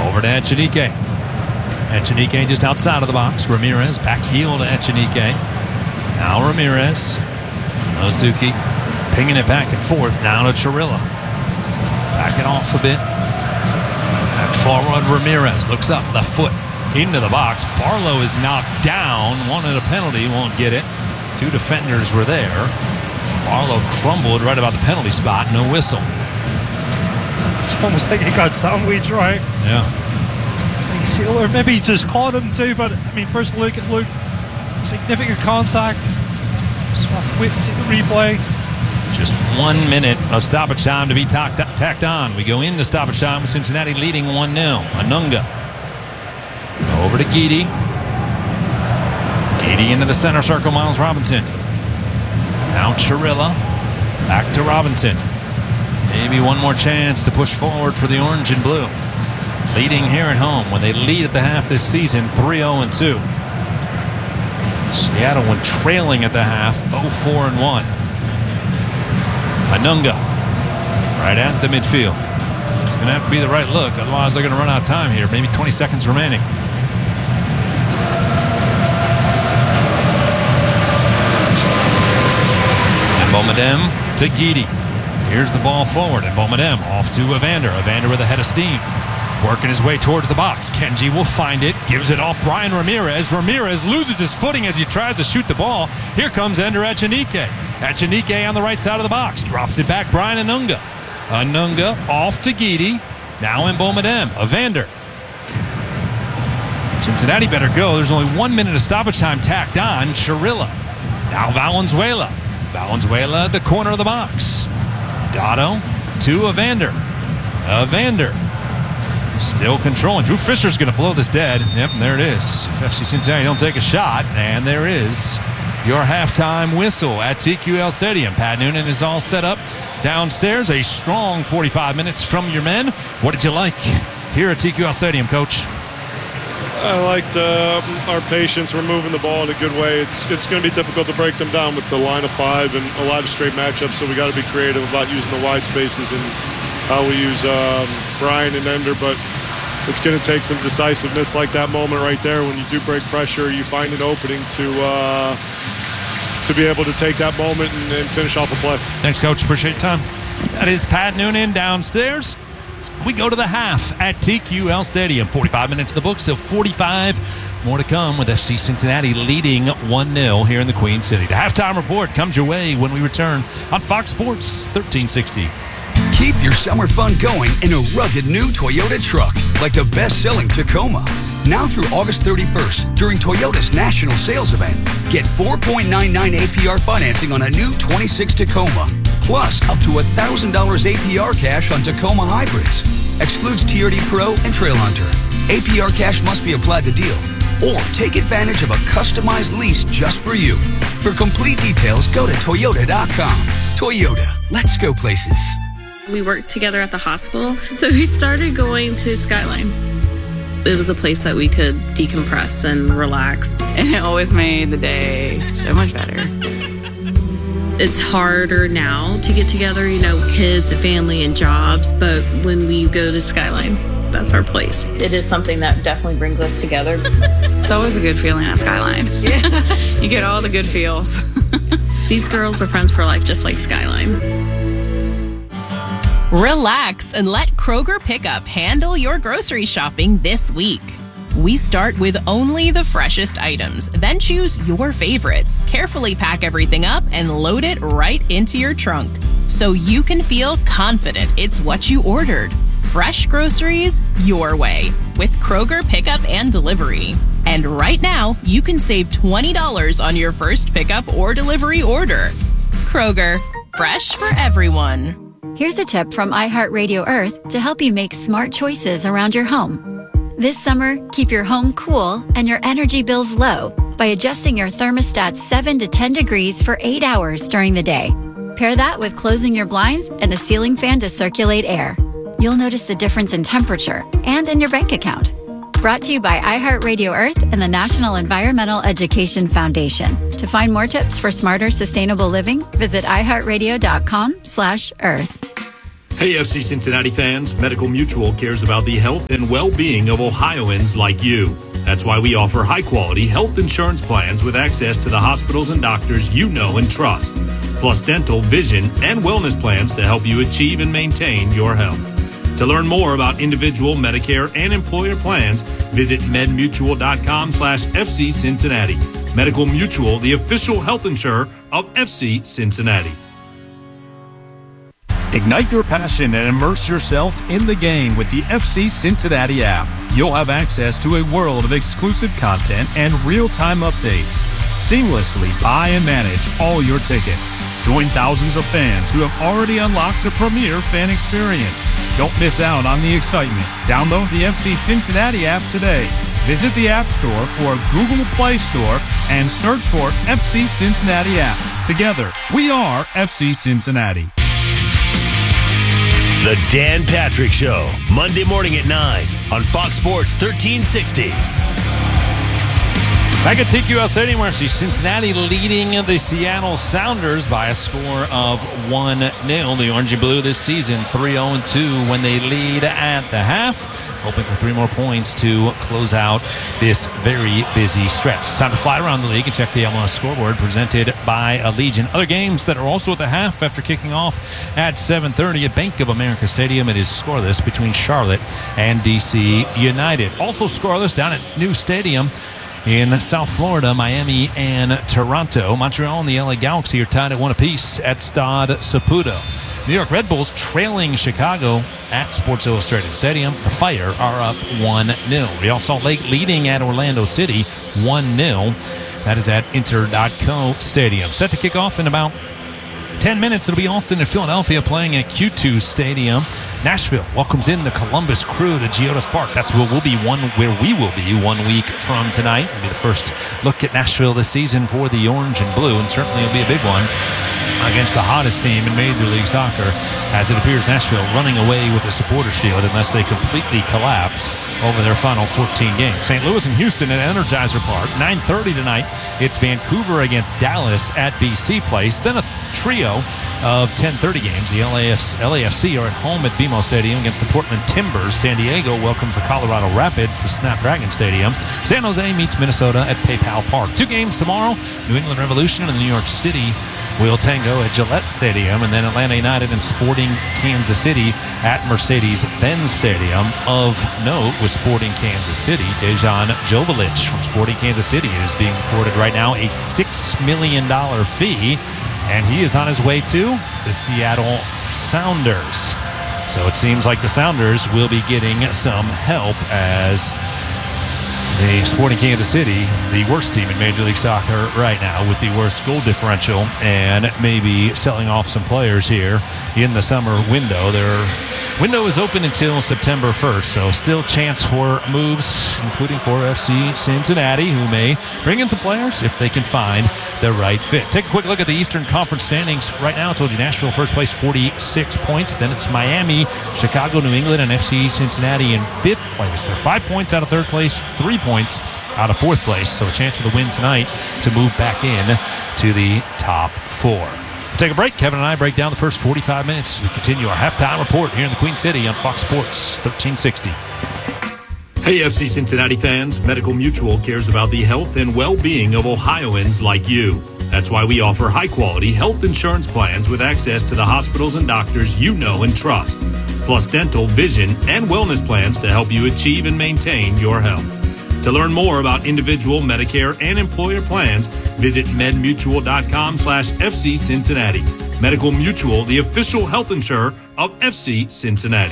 Over to Echenique. Echenique just outside of the box. Ramirez back heel to Echenique. Now Ramirez. Those two keep pinging it back and forth. Now to Chirilla. Backing off a bit. Back forward, Ramirez looks up, left foot into the box. Barlow is knocked down. Wanted a penalty, won't get it. Two defenders were there. Barlow crumbled right about the penalty spot. No whistle. It's almost like he got sandwiched, right? Yeah. I think Sailor maybe he just caught him too, but I mean, first look, it looked significant contact. So we'll have to wait and see the replay. Just 1 minute of stoppage time to be tacked on. We go into stoppage time with Cincinnati leading 1-0. Anunga. Over to Guidi. Guidi into the center circle, Miles Robinson. Now Chirilla. Back to Robinson. Maybe one more chance to push forward for the orange and blue. Leading here at home when they lead at the half this season, 3-0-2. Seattle went trailing at the half, 0-4-1. Anunga, right at the midfield. It's going to have to be the right look, otherwise they're going to run out of time here. Maybe 20 seconds remaining. And Bomadem to Guidi. Here's the ball forward, and Bomadem off to Evander. Evander with a head of steam. Working his way towards the box. Kenji will find it. Gives it off Brian Ramirez. Ramirez loses his footing as he tries to shoot the ball. Here comes Ender Echenique. Echenique on the right side of the box. Drops it back. Brian Anunga. Anunga off to Guidi. Now in Bomadem. Evander. Cincinnati better go. There's only 1 minute of stoppage time tacked on. Chirilla. Now Valenzuela. Valenzuela at the corner of the box. Dotto to Evander. Evander. Still controlling. Drew Fisher's going to blow this dead. Yep, and there it is. If FC Cincinnati don't take a shot, and there is your halftime whistle at TQL Stadium. Pat Noonan is all set up downstairs. A strong 45 minutes from your men. What did you like here at TQL Stadium, Coach? I liked our patience. We're moving the ball in a good way. It's going to be difficult to break them down with the line of five and a lot of straight matchups, so we got to be creative about using the wide spaces and how we use Brian and Ender, but it's going to take some decisiveness like that moment right there. When you do break pressure, you find an opening to be able to take that moment and finish off a play. Thanks, Coach. Appreciate your time. That is Pat Noonan downstairs. We go to the half at TQL Stadium. 45 minutes of the book, still 45 more to come with FC Cincinnati leading 1-0 here in the Queen City. The halftime report comes your way when we return on Fox Sports 1360. Keep your summer fun going in a rugged new Toyota truck, like the best-selling Tacoma. Now through August 31st, during Toyota's national sales event, get 4.99 APR financing on a new 26 Tacoma, plus up to $1,000 APR cash on Tacoma hybrids. Excludes TRD Pro and Trail Hunter. APR cash must be applied to deal, or take advantage of a customized lease just for you. For complete details, go to Toyota.com. Toyota, let's go places. We worked together at the hospital, so we started going to Skyline. It was a place that we could decompress and relax. And it always made the day so much better. It's harder now to get together, kids, family, and jobs, but when we go to Skyline, that's our place. It is something that definitely brings us together. It's always a good feeling at Skyline. Yeah. You get all the good feels. These girls are friends for life, just like Skyline. Relax and let Kroger Pickup handle your grocery shopping this week. We start with only the freshest items, then choose your favorites, carefully pack everything up, and load it right into your trunk so you can feel confident it's what you ordered. Fresh groceries your way with Kroger Pickup and Delivery. And right now, you can save $20 on your first pickup or delivery order. Kroger, fresh for everyone. Here's a tip from iHeartRadio Earth to help you make smart choices around your home. This summer, keep your home cool and your energy bills low by adjusting your thermostat 7 to 10 degrees for 8 hours during the day. Pair that with closing your blinds and a ceiling fan to circulate air. You'll notice the difference in temperature and in your bank account. Brought to you by iHeartRadio Earth and the National Environmental Education Foundation. To find more tips for smarter, sustainable living, visit iHeartRadio.com/earth. Hey, FC Cincinnati fans, Medical Mutual cares about the health and well-being of Ohioans like you. That's why we offer high-quality health insurance plans with access to the hospitals and doctors you know and trust, plus dental, vision, and wellness plans to help you achieve and maintain your health. To learn more about individual Medicare and employer plans, visit medmutual.com/FC Cincinnati. Medical Mutual, the official health insurer of FC Cincinnati. Ignite your passion and immerse yourself in the game with the FC Cincinnati app. You'll have access to a world of exclusive content and real-time updates. Seamlessly buy and manage all your tickets. Join thousands of fans who have already unlocked a premier fan experience. Don't miss out on the excitement. Download the FC Cincinnati app today. Visit the App Store or Google Play Store and search for FC Cincinnati app. Together, we are FC Cincinnati. The Dan Patrick Show, Monday morning at 9 on Fox Sports 1360. Back at TQL Stadium, where FC Cincinnati leading the Seattle Sounders by a score of 1-0. The Orange and Blue this season 3-0-2 when they lead at the half. Hoping for 3 more points to close out this very busy stretch. It's time to fly around the league and check the MLS scoreboard presented by Allegiant. Other games that are also at the half after kicking off at 7:30 at Bank of America Stadium. It is scoreless between Charlotte and DC United. Also scoreless down at New Stadium in South Florida, Miami and Toronto. Montreal and the LA Galaxy are tied at 1 apiece at Stade Saputo. New York Red Bulls trailing Chicago at Sports Illustrated Stadium. The Fire are up 1-0. Real Salt Lake leading at Orlando City 1-0. That is at Inter.co Stadium. Set to kick off in about 10 minutes. It'll be Austin and Philadelphia playing at Q2 Stadium. Nashville welcomes in the Columbus Crew to Geodis Park. That's where we will be 1 week from tonight. It'll be the first look at Nashville this season for the Orange and Blue, and certainly it'll be a big one against the hottest team in Major League Soccer, as it appears Nashville running away with the Supporter Shield unless they completely collapse over their final 14 games. St. Louis and Houston at Energizer Park. 9:30 tonight. It's Vancouver against Dallas at BC Place. Then a trio of 10:30 games. The LAFC are at home at BMO Stadium against the Portland Timbers. San Diego welcomes the Colorado Rapids to Snapdragon Stadium. San Jose meets Minnesota at PayPal Park. 2 games tomorrow. New England Revolution and New York City will tango at Gillette Stadium, and then Atlanta United and Sporting Kansas City at Mercedes-Benz Stadium. Of note with Sporting Kansas City, Dejan Joveljic from Sporting Kansas City is being reported right now a $6 million fee, and he is on his way to the Seattle Sounders. So it seems like the Sounders will be getting some help, as the Sporting Kansas City, the worst team in Major League Soccer right now with the worst goal differential, and maybe selling off some players here in the summer window. Their window is open until September 1st, so still chance for moves, including for FC Cincinnati, who may bring in some players if they can find the right fit. Take a quick look at the Eastern Conference standings right now. I told you Nashville first place, 46 points. Then it's Miami, Chicago, New England, and FC Cincinnati in 5th place. They're 5 points out of 3rd place, 3 points out of 4th place. So a chance for the win tonight to move back in to the top 4. Take a break. Kevin and I break down the first 45 minutes as we continue our halftime report here in the Queen City on Fox Sports 1360. Hey, FC Cincinnati fans, Medical Mutual cares about the health and well-being of Ohioans like you. That's why we offer high-quality health insurance plans with access to the hospitals and doctors you know and trust, plus dental, vision, and wellness plans to help you achieve and maintain your health. To learn more about individual Medicare and employer plans, visit medmutual.com/FC Cincinnati. Medical Mutual, the official health insurer of FC Cincinnati.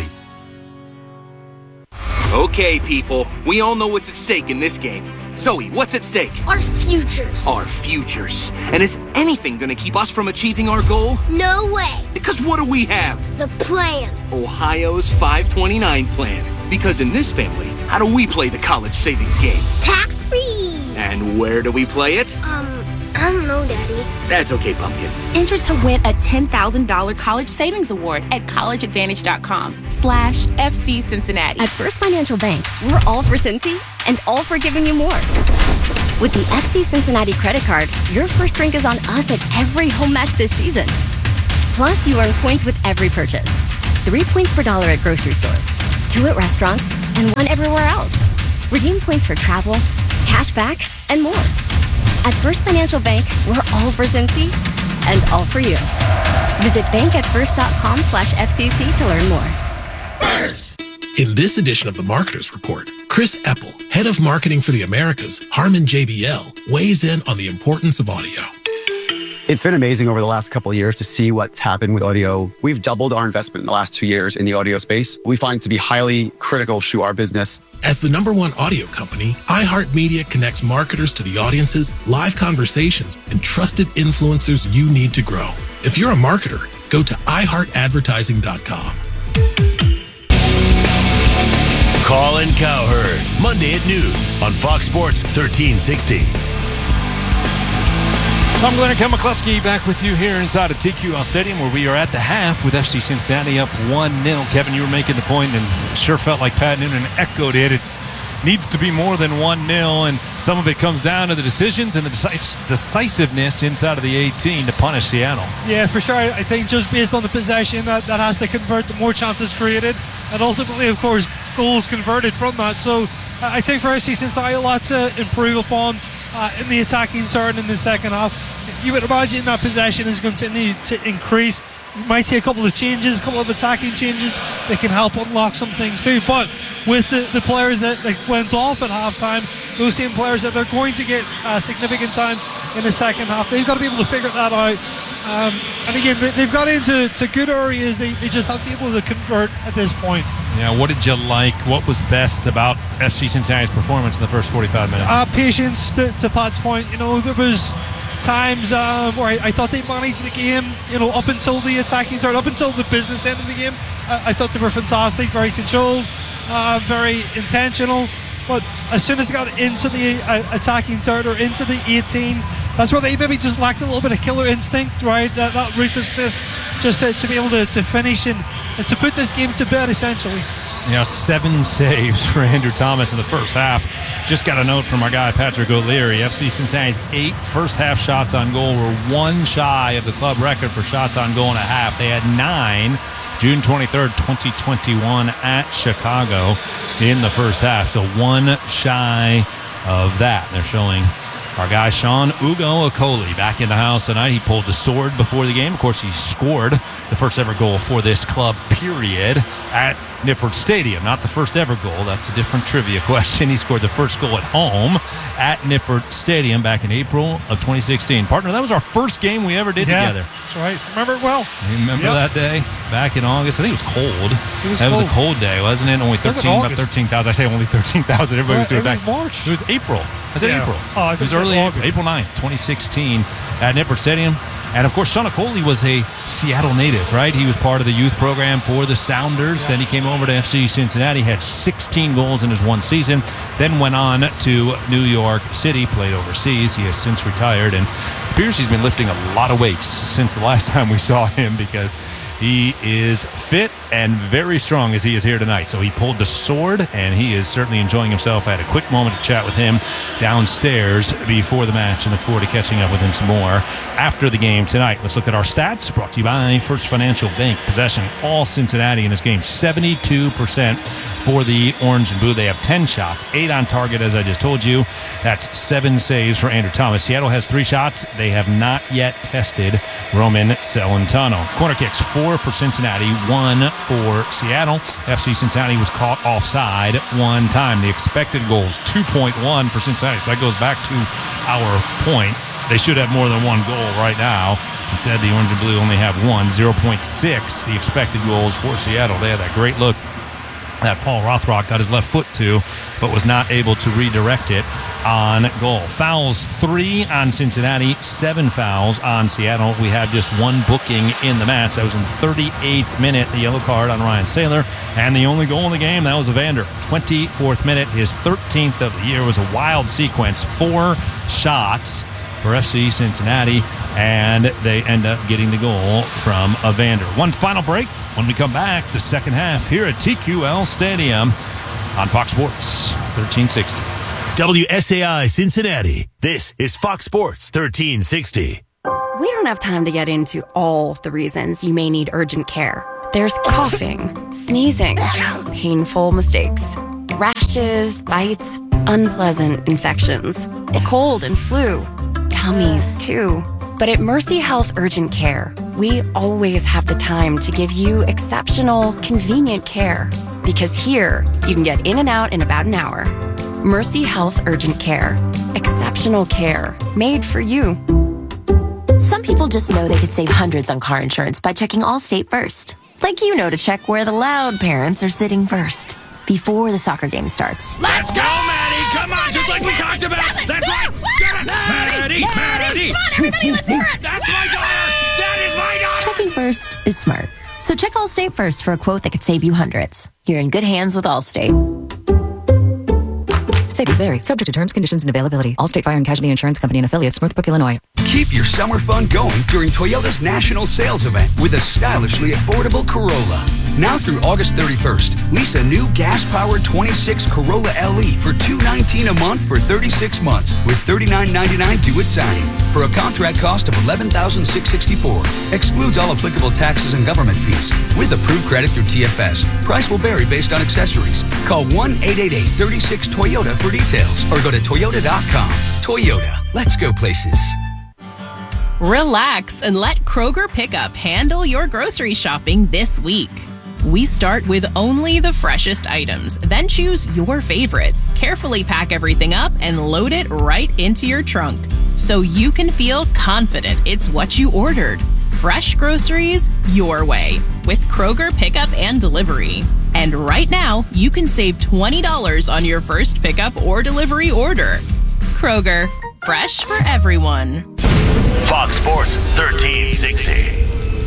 Okay, people, we all know what's at stake in this game. Zoe, what's at stake? Our futures. Our futures. And is anything going to keep us from achieving our goal? No way. Because what do we have? The plan. Ohio's 529 plan. Because in this family, how do we play the college savings game? Tax-free. And where do we play it? I don't know, Daddy. That's okay, Pumpkin. Enter to win a $10,000 college savings award at collegeadvantage.com/FC Cincinnati. At First Financial Bank, we're all for Cincy and all for giving you more. With the FC Cincinnati credit card, your first drink is on us at every home match this season. Plus, you earn points with every purchase. 3 points per dollar at grocery stores, 2 at restaurants, and 1 everywhere else. Redeem points for travel, cash back, and more. At First Financial Bank, we're all for Cincy and all for you. Visit bankatfirst.com/FCC to learn more. First! In this edition of the Marketers Report, Chris Eppel, head of marketing for the Americas, Harman JBL, weighs in on the importance of audio. It's been amazing over the last couple of years to see what's happened with audio. We've doubled our investment in the last 2 years in the audio space. We find it to be highly critical to our business. As the #1 audio company, iHeartMedia connects marketers to the audiences, live conversations, and trusted influencers you need to grow. If you're a marketer, go to iHeartAdvertising.com. Colin Cowherd, Monday at noon on Fox Sports 1360. Tom Glenn and Ken McCluskey back with you here inside of TQL Stadium, where we are at the half with FC Cincinnati up 1-0. Kevin, you were making the point, and it sure felt like Pat Noonan echoed it. It needs to be more than 1-0, and some of it comes down to the decisions and the decisiveness inside of the 18 to punish Seattle. Yeah, for sure. I think just based on the possession, that has to convert, the more chances created, and ultimately, of course, goals converted from that. So I think for FC Cincinnati, a lot to improve upon in the attacking third in the second half. You would imagine that possession is going to continue to increase. You might see a couple of changes, a couple of attacking changes that can help unlock some things too. But with the players that went off at halftime, those same players that they're going to get significant time in the second half, they've got to be able to figure that out. And again, they've got into good areas. They just have to be able to convert at this point. Yeah, what did you like? What was best about FC Cincinnati's performance in the first 45 minutes? Patience, to Pat's point. You know, there was times where I thought they managed the game, you know, up until the attacking third, up until the business end of the game. I thought they were fantastic, very controlled, very intentional. But as soon as they got into the attacking third or into the 18, that's where they maybe just lacked a little bit of killer instinct, right? That ruthlessness, just to be able to finish and to put this game to bed, essentially. Yeah, 7 saves for Andrew Thomas in the first half. Just got a note from our guy, Patrick O'Leary. FC Cincinnati's 8 first-half shots on goal were 1 shy of the club record for shots on goal in a half. They had 9 June 23rd, 2021 at Chicago in the first half. So 1 shy of that. They're showing our guy Sean Ugo Okoli back in the house tonight. He pulled the sword before the game. Of course, he scored the first ever goal for this club, period, at Nippert Stadium. Not the first ever goal. That's a different trivia question. He scored the first goal at home at Nippert Stadium back in April of 2016. Partner, that was our first game we ever did together. That's right. Remember it well. You remember that day back in August? I think it was cold. Was a cold day, wasn't it? Only 13,000. I say only 13,000. Everybody was doing it back. It was March. It was April. I said April. Oh, it was early April 9th, 2016 at Nippert Stadium. And, of course, Sean Okoli was a Seattle native, right? He was part of the youth program for the Sounders. Then he came over to FC Cincinnati, had 16 goals in his 1 season, then went on to New York City, played overseas. He has since retired, and it appears he's been lifting a lot of weights since the last time we saw him because he is fit and very strong as he is here tonight. So he pulled the sword, and he is certainly enjoying himself. I had a quick moment to chat with him downstairs before the match and look forward to catching up with him some more after the game tonight. Let's look at our stats brought to you by First Financial Bank. Possession, all Cincinnati in this game, 72% for the Orange and Blue. They have 10 shots, 8 on target, as I just told you. That's 7 saves for Andrew Thomas. Seattle has 3 shots. They have not yet tested Roman Celentano. Corner kicks, 4 for Cincinnati, 1 for Seattle. FC Cincinnati was caught offside 1 time. The expected goals, 2.1 for Cincinnati. So that goes back to our point. They should have more than 1 goal right now. Instead, the Orange and Blue only have 1, 0.6. The expected goals for Seattle. They had that great look that Paul Rothrock got his left foot to, but was not able to redirect it on goal. Fouls, 3 on Cincinnati, 7 fouls on Seattle. We have just 1 booking in the match. That was in the 38th minute, the yellow card on Ryan Saylor. And the only goal in the game, that was Evander. 24th minute, his 13th of the year. Was a wild sequence. 4 shots for FC Cincinnati, and they end up getting the goal from Evander. 1 final break. When we come back, the second half here at TQL Stadium on Fox Sports 1360. WSAI Cincinnati. This is Fox Sports 1360. We don't have time to get into all the reasons you may need urgent care, There's coughing, sneezing, painful mistakes, rashes, bites, unpleasant infections, a cold and flu, tummies too. But at Mercy Health Urgent Care, we always have the time to give you exceptional, convenient care. Because here, you can get in and out in about an hour. Mercy Health Urgent Care. Exceptional care made for you. Some people just know they could save hundreds on car insurance by checking Allstate first. Like you know to check where the loud parents are sitting first before the soccer game starts. Let's go, Maddie! Come on, just like we talked about! That's right! Get it! Maddie! Maddie! Come on, everybody, let's hear it! That's my daughter! That is my daughter! Checking first is smart. So check Allstate first for a quote that could save you hundreds. You're in good hands with Allstate. Savings vary. Subject to terms, conditions, and availability. Allstate Fire and Casualty Insurance Company and affiliates, Northbrook, Illinois. Keep your summer fun going during Toyota's national sales event with a stylishly affordable Corolla. Now through August 31st, lease a new gas-powered 26 Corolla LE for $219 a month for 36 months with $39.99 due at signing for a contract cost of $11,664. Excludes all applicable taxes and government fees with approved credit through TFS. Price will vary based on accessories. Call 1-888-36-TOYOTA for details or go to toyota.com. Toyota, let's go places. Relax and let Kroger Pickup handle your grocery shopping this week. We start with only the freshest items, then choose your favorites, carefully pack everything up, and load it right into your trunk so you can feel confident it's what you ordered. Fresh groceries your way with Kroger Pickup and Delivery. And right now, you can save $20 on your first pickup or delivery order. Kroger, fresh for everyone. Fox Sports 1360.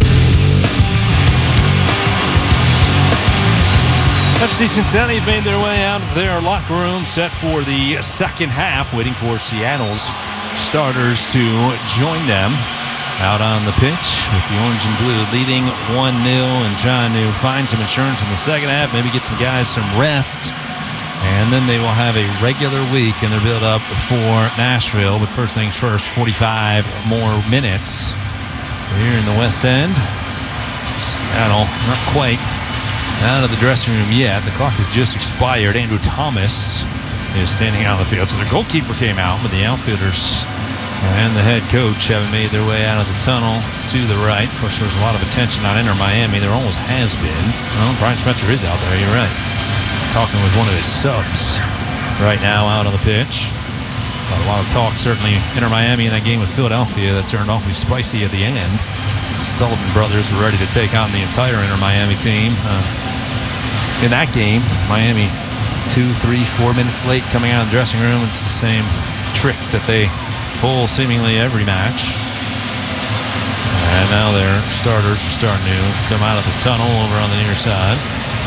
FC Cincinnati made their way out of their locker room, set for the second half, waiting for Seattle's starters to join them out on the pitch with the orange and blue leading 1-0 and trying to find some insurance in the second half, maybe get some guys some rest. And then they will have a regular week in their build-up for Nashville. But first things first, 45 more minutes here in the West End. Seattle, not quite out of the dressing room yet. The clock has just expired. Andrew Thomas is standing out of the field. So their goalkeeper came out, but the outfielders and the head coach haven't made their way out of the tunnel to the right. Of course, there's a lot of attention on Inter Miami. There almost has been. Well, Brian Spencer is out there. You're right. He's talking with one of his subs right now out on the pitch. A lot of talk, certainly, Inter Miami in that game with Philadelphia that turned awfully spicy at the end. Sullivan brothers were ready to take on the entire Inter Miami team. In that game, Miami 2, 3, 4 minutes late coming out of the dressing room. It's the same trick that they pull seemingly every match. And now their starters are starting to come out of the tunnel over on the near side.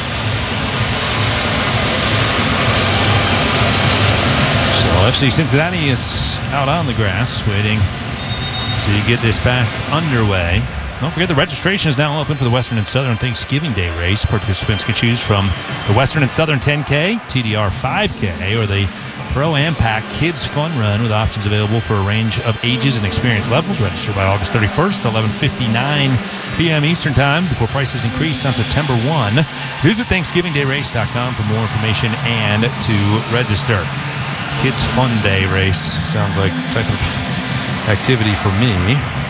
So FC Cincinnati is out on the grass waiting to get this back underway. Don't forget the registration is now open for the Western and Southern Thanksgiving Day race. Participants can choose from the Western and Southern 10K, TDR 5K, or the Pro-Am Pack Kids Fun Run with options available for a range of ages and experience levels. Register by August 31st, 11:59 p.m. Eastern Time before prices increase on September 1. Visit ThanksgivingDayRace.com for more information and to register. Kids Fun Day race sounds like type of activity for me.